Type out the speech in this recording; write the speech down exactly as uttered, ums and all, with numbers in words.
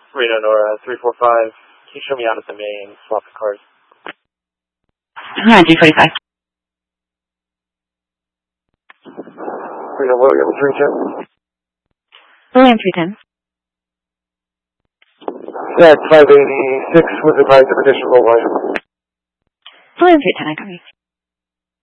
Reno Nora three four five. Can you show me out at the main, swap the cars? Hi, G forty-five. Reno William three ten. William three ten. Zach five eighty-six with advice of additional life. William three ten, I got you.